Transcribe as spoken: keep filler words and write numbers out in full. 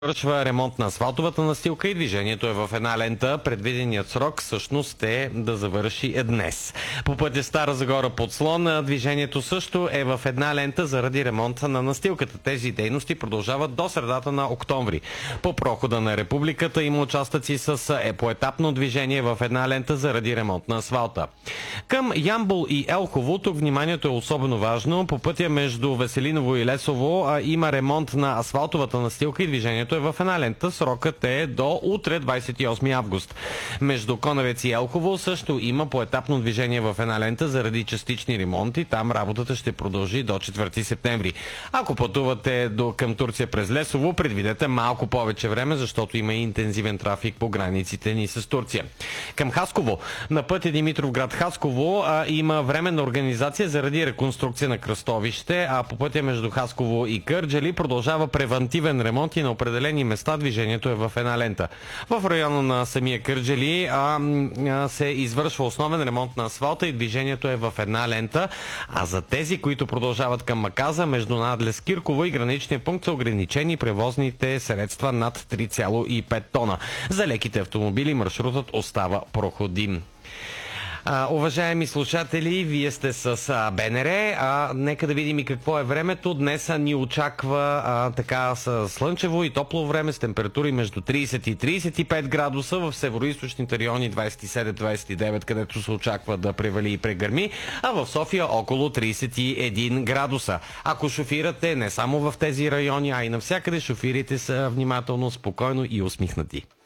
Вършва ремонт на асфалтовата настилка и движението е в една лента. Предвиденият срок всъщност е да завърши е днес. По пътя Стара Загора Подслон движението също е в една лента заради ремонта на настилката. Тези дейности продължават до средата на октомври. По прохода на Републиката има участъци с е поетапно движение в една лента заради ремонт на асфалта. Към Ямбол и Елхово тук вниманието е особено важно. По пътя между Веселиново и Лесово а, има ремонт на асфалтовата настилка и движението е в една лента. Срокът е до утре, двадесет и осми август. Между Коневец и Елхово също има поетапно движение в една лента заради частични ремонти. Там работата ще продължи до четвърти септември. Ако пътувате до, към Турция през Лесово, предвидете малко повече време, защото има и интензивен трафик по границите ни с Турция. Към Хасково. На пътя Димитровград Хасково а, има временна организация заради реконструкция на кръстовище, а по пътя между Хасково и Кърджали продължава превантивен ремонт и на определени места движението е в една лента. В района на самия Кърджали а, а, се извършва основен ремонт на асфалта и движението е в една лента, а за тези, които продължават към Маказа, между Надлез Кирково и граничния пункт са ограничени превозните средства над три цяло и пет тона. За леките автомобили маршрутът остава проходим. А, уважаеми слушатели, вие сте с а, БНР. А, нека да видим и какво е времето. Днес а, ни очаква а, така с слънчево и топло време с температури между тридесет и тридесет и пет градуса. В североизточните райони двадесет и седем до двадесет и девет, където се очаква да превали и прегърми, а в София около тридесет и един градуса. Ако шофирате не само в тези райони, а и навсякъде, шофирите са внимателно, спокойно и усмихнати.